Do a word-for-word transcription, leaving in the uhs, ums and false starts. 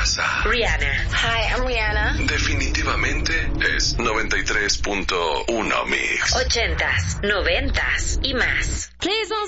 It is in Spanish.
casa. Rihanna. Hi, I'm Rihanna. Definitivamente es noventa y tres punto uno Mix. Ochentas, noventas y más. Please don't